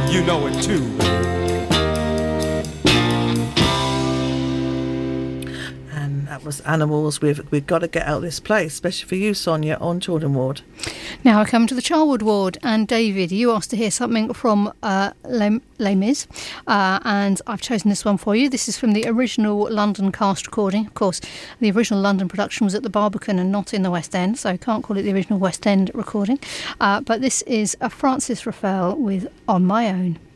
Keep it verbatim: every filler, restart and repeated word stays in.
You know it too. And that was Animals with We've Got to Get Out of This Place, especially for you, Sonia, on Children Ward. Now I come to the Charwood Ward, and David, you asked to hear something from uh, Les, Les Mis, uh, and I've chosen this one for you. This is from the original London cast recording. Of course, the original London production was at the Barbican and not in the West End, so I can't call it the original West End recording. Uh, but this is a Francis Raphael with On My Own.